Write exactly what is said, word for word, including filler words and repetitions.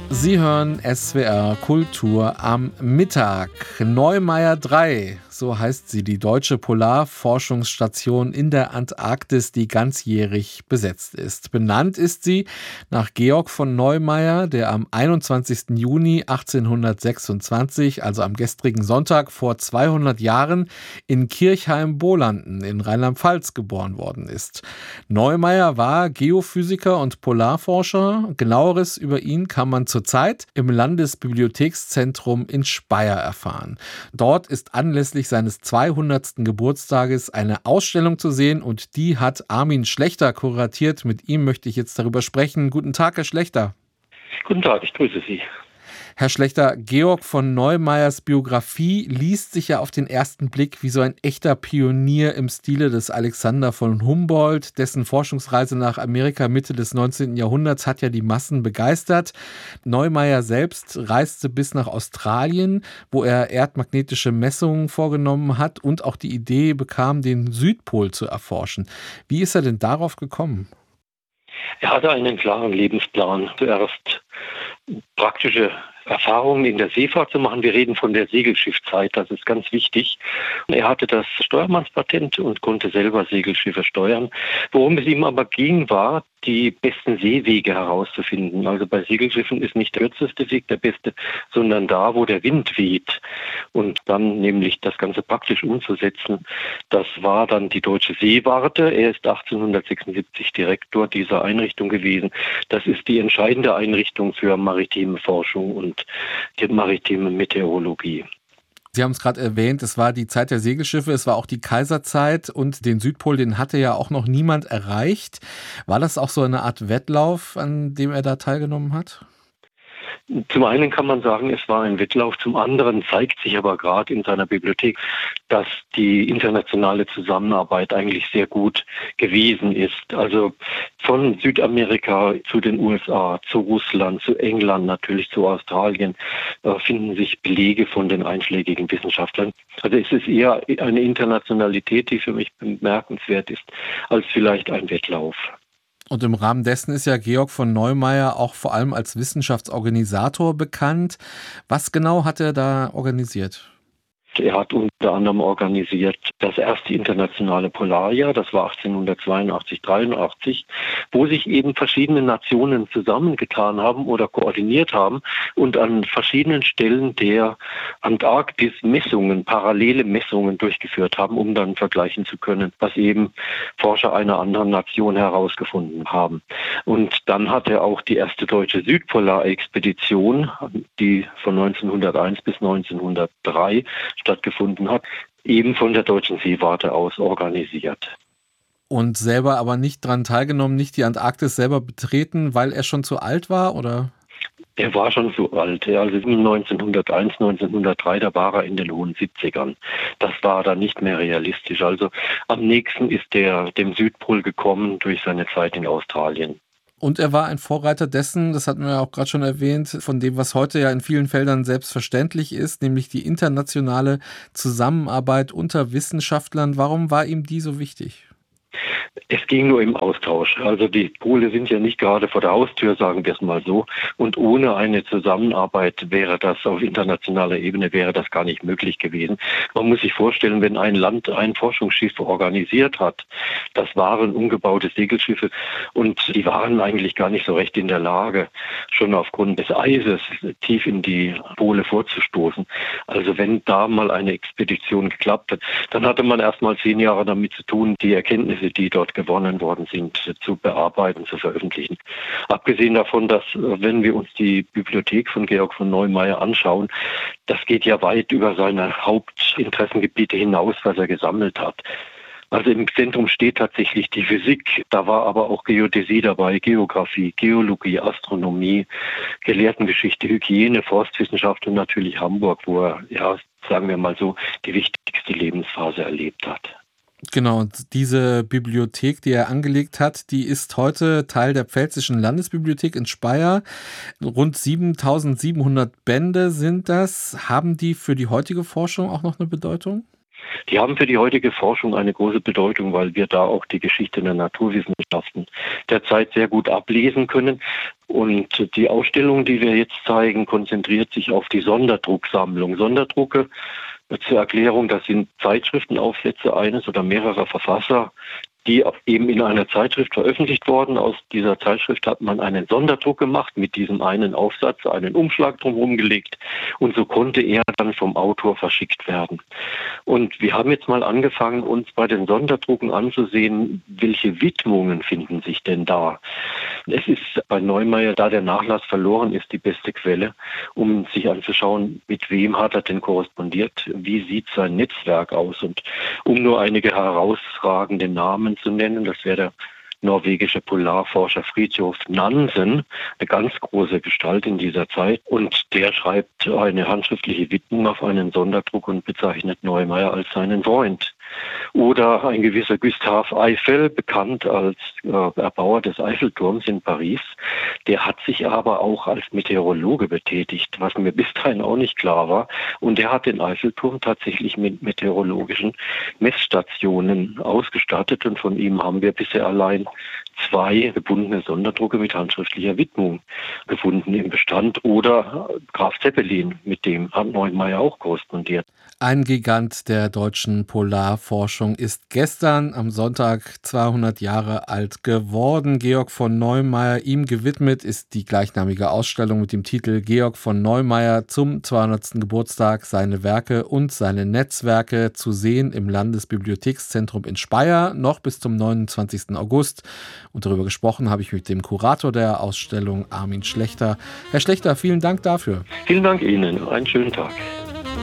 Sie hören S W R Kultur am Mittag. Neumayer drei, so heißt sie, die deutsche Polarforschungsstation in der Antarktis, die ganzjährig besetzt ist. Benannt ist sie nach Georg von Neumayer, der am einundzwanzigsten Juni achtzehnhundertsechsundzwanzig, also am gestrigen Sonntag vor zweihundert Jahren, in Kirchheim-Bolanden in Rheinland-Pfalz geboren worden ist. Neumayer war Geophysiker und Polarforscher. Genaueres über ihn kann man zurzeit im Landesbibliothekszentrum in Speyer erfahren. Dort ist anlässlich seines zweihundertsten Geburtstages eine Ausstellung zu sehen und die hat Armin Schlechter kuratiert. Mit ihm möchte ich jetzt darüber sprechen. Guten Tag, Herr Schlechter. Guten Tag, ich grüße Sie. Herr Schlechter, Georg von Neumeyers Biografie liest sich ja auf den ersten Blick wie so ein echter Pionier im Stile des Alexander von Humboldt. Dessen Forschungsreise nach Amerika Mitte des neunzehnten Jahrhunderts hat ja die Massen begeistert. Neumeyer selbst reiste bis nach Australien, wo er erdmagnetische Messungen vorgenommen hat und auch die Idee bekam, den Südpol zu erforschen. Wie ist er denn darauf gekommen? Er hatte einen klaren Lebensplan. Zuerst praktische Erfahrungen in der Seefahrt zu machen. Wir reden von der Segelschiffzeit, das ist ganz wichtig. Er hatte das Steuermannspatent und konnte selber Segelschiffe steuern. Worum es ihm aber ging, war, die besten Seewege herauszufinden. Also bei Segelschiffen ist nicht der kürzeste Weg der beste, sondern da, wo der Wind weht. Und dann nämlich das Ganze praktisch umzusetzen. Das war dann die Deutsche Seewarte. Er ist achtzehnhundertsechsundsiebzig Direktor dieser Einrichtung gewesen. Das ist die entscheidende Einrichtung für maritime Forschung und die maritime Meteorologie. Sie haben es gerade erwähnt, es war die Zeit der Segelschiffe, es war auch die Kaiserzeit und den Südpol, den hatte ja auch noch niemand erreicht. War das auch so eine Art Wettlauf, an dem er da teilgenommen hat? Zum einen kann man sagen, es war ein Wettlauf, zum anderen zeigt sich aber gerade in seiner Bibliothek, dass die internationale Zusammenarbeit eigentlich sehr gut gewesen ist. Also von Südamerika zu den U S A, zu Russland, zu England, natürlich zu Australien, äh, finden sich Belege von den einschlägigen Wissenschaftlern. Also es ist eher eine Internationalität, die für mich bemerkenswert ist, als vielleicht ein Wettlauf. Und im Rahmen dessen ist ja Georg von Neumeyer auch vor allem als Wissenschaftsorganisator bekannt. Was genau hat er da organisiert? Er hat unter anderem organisiert das erste internationale Polarjahr, das war achtzehnhundertzweiundachtzig, dreiundachtzig, wo sich eben verschiedene Nationen zusammengetan haben oder koordiniert haben und an verschiedenen Stellen der Antarktis Messungen, parallele Messungen durchgeführt haben, um dann vergleichen zu können, was eben Forscher einer anderen Nation herausgefunden haben. Und dann hat er auch die erste deutsche Südpolarexpedition, die von neunzehnhunderteins bis neunzehnhundertdrei stattgefunden hat, eben von der Deutschen Seewarte aus organisiert. Und selber aber nicht dran teilgenommen, nicht die Antarktis selber betreten, weil er schon zu alt war, oder? Er war schon so alt, also neunzehnhunderteins, neunzehnhundertdrei, da war er in den hohen siebzigern. Das war dann nicht mehr realistisch. Also am nächsten ist er dem Südpol gekommen durch seine Zeit in Australien. Und er war ein Vorreiter dessen, das hatten wir ja auch gerade schon erwähnt, von dem, was heute ja in vielen Feldern selbstverständlich ist, nämlich die internationale Zusammenarbeit unter Wissenschaftlern. Warum war ihm die so wichtig? Es ging nur im Austausch. Also die Pole sind ja nicht gerade vor der Haustür, sagen wir es mal so. Und ohne eine Zusammenarbeit wäre das auf internationaler Ebene wäre das gar nicht möglich gewesen. Man muss sich vorstellen, wenn ein Land ein Forschungsschiff organisiert hat, das waren umgebaute Segelschiffe und die waren eigentlich gar nicht so recht in der Lage, schon aufgrund des Eises tief in die Pole vorzustoßen. Also wenn da mal eine Expedition geklappt hat, dann hatte man erst mal zehn Jahre damit zu tun, die Erkenntnisse, die dort gewonnen worden sind, zu bearbeiten, zu veröffentlichen. Abgesehen davon, dass, wenn wir uns die Bibliothek von Georg von Neumeyer anschauen, das geht ja weit über seine Hauptinteressengebiete hinaus, was er gesammelt hat. Also im Zentrum steht tatsächlich die Physik, da war aber auch Geodäsie dabei, Geographie, Geologie, Astronomie, Gelehrtengeschichte, Hygiene, Forstwissenschaft und natürlich Hamburg, wo er, ja, sagen wir mal so, die wichtigste Lebensphase erlebt hat. Genau, und diese Bibliothek, die er angelegt hat, die ist heute Teil der Pfälzischen Landesbibliothek in Speyer. Rund siebentausendsiebenhundert Bände sind das. Haben die für die heutige Forschung auch noch eine Bedeutung? Die haben für die heutige Forschung eine große Bedeutung, weil wir da auch die Geschichte der Naturwissenschaften der Zeit sehr gut ablesen können. Und die Ausstellung, die wir jetzt zeigen, konzentriert sich auf die Sonderdrucksammlung. Sonderdrucke, zur Erklärung, das sind Zeitschriftenaufsätze eines oder mehrerer Verfasser, die eben in einer Zeitschrift veröffentlicht worden. Aus dieser Zeitschrift hat man einen Sonderdruck gemacht, mit diesem einen Aufsatz einen Umschlag drumherum gelegt und so konnte er dann vom Autor verschickt werden. Und wir haben jetzt mal angefangen, uns bei den Sonderdrucken anzusehen, welche Widmungen finden sich denn da. Es ist bei Neumayer, da der Nachlass verloren ist, die beste Quelle, um sich anzuschauen, mit wem hat er denn korrespondiert, wie sieht sein Netzwerk aus. Und um nur einige herausragende Namen zu nennen, das wäre der norwegische Polarforscher Fridtjof Nansen, eine ganz große Gestalt in dieser Zeit. Und der schreibt eine handschriftliche Widmung auf einen Sonderdruck und bezeichnet Neumayer als seinen Freund. Oder ein gewisser Gustave Eiffel, bekannt als äh, Erbauer des Eiffelturms in Paris, der hat sich aber auch als Meteorologe betätigt, was mir bis dahin auch nicht klar war. Und der hat den Eiffelturm tatsächlich mit meteorologischen Messstationen ausgestattet. Und von ihm haben wir bisher allein zwei gebundene Sonderdrucke mit handschriftlicher Widmung gefunden im Bestand. Oder Graf Zeppelin, mit dem hat Neumayer auch korrespondiert. Ein Gigant der deutschen Polarforschung ist gestern am Sonntag zweihundert Jahre alt geworden. Georg von Neumayer, ihm gewidmet ist die gleichnamige Ausstellung mit dem Titel Georg von Neumayer zum zweihundertsten Geburtstag, seine Werke und seine Netzwerke zu sehen im Landesbibliothekszentrum in Speyer, noch bis zum neunundzwanzigsten August. Und darüber gesprochen habe ich mit dem Kurator der Ausstellung, Armin Schlechter. Herr Schlechter, vielen Dank dafür. Vielen Dank Ihnen. Einen schönen Tag.